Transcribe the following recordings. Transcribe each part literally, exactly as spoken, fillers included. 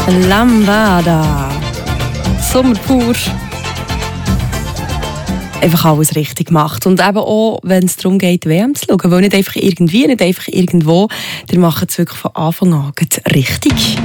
Lambada. Sommer pur. Einfach alles richtig gemacht. Und eben auch, wenn es darum geht, W M zu schauen. Weil nicht einfach irgendwie, nicht einfach irgendwo. Die machen es wirklich von Anfang an richtig.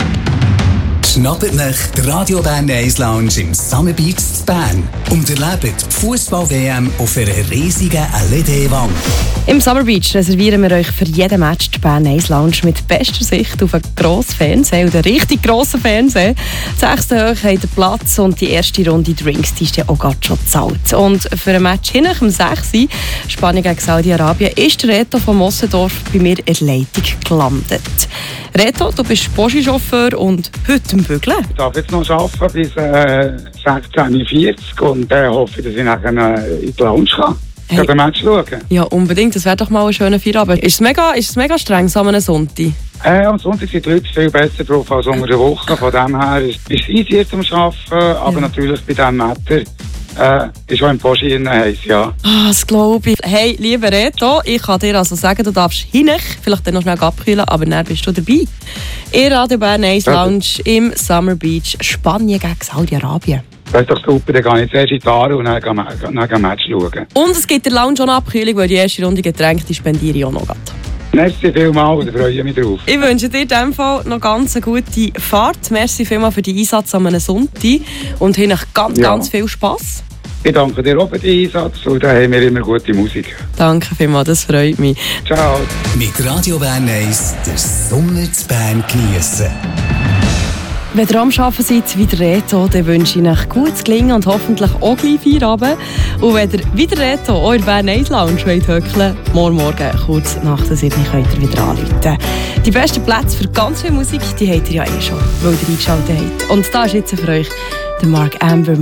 Schnappt nach der Radio Bern eins Lounge im Summer Beach in Bern und erlebt die Fußball-W M auf einer riesigen L E D-Wand. Im Summer Beach reservieren wir euch für jeden Match die Bern eins Lounge mit bester Sicht auf einen grossen Fernseher und einen richtig grossen Fernseher. Sechste Höhe hat den Platz und die erste Runde Drinks die ist ja auch gerade schon gezahlt. Und für ein Match hin um sechs Spanien gegen Saudi-Arabien ist der Reto von Mossendorf bei mir in der Leitung gelandet. Reto, du bist Boschi-Chauffeur und heute im Bügeln. Ich darf jetzt noch arbeiten bis äh, sechzehn Uhr vierzig und äh, hoffe, dass ich nachher äh, in die Lounge kann. Ich kann den Match schauen. Ja, unbedingt. Das wäre doch mal ein schöner Feierabend. Ist es mega, ist es mega streng, so am Sonntag? Äh, am Sonntag sind die Leute viel besser drauf als unter der Woche. Von dem her ist es easier zum Arbeiten, aber ja. Natürlich bei diesem Wetter äh, ist auch im Boschi heiß, ja. Ah, das glaube ich. Hey, lieber Reto, ich kann dir also sagen, du darfst hinein, vielleicht dann noch schnell abkühlen, aber dann bist du dabei. In Radio Bern eins Lounge im Summer Beach, Spanien gegen Saudi-Arabien. Das ist doch super, dann gehe ich zuerst in die Aare und dann gehe ich ein Match schauen. Und es gibt in der Lounge auch eine Abkühlung, weil die erste Runde Getränke die spendiere ich auch noch. Merci vielmals, da freue ich mich drauf. Ich wünsche dir in diesem Fall noch ganz eine gute Fahrt. Merci vielmals für den Einsatz an einem Sonntag und hier ganz, ja. ganz viel Spass. Ich danke dir auch für den Einsatz und da haben wir immer gute Musik. Danke vielmals, das freut mich. Ciao. Mit Radio Bern eins den Sommer zu Bern geniessen. Wenn ihr am Arbeiten seid wie der Reto, dann wünsche ich euch gutes Gelingen und hoffentlich auch gleich Feierabend. Und wenn ihr wie der Reto auch in der Bern eins Lounge höckeln wollt, morgen Morgen kurz nach der sieben könnt ihr wieder anrufen. Die besten Plätze für ganz viel Musik, die habt ihr ja eh schon, weil ihr eingeschaltet habt. Und da ist jetzt für euch der Mark Amber.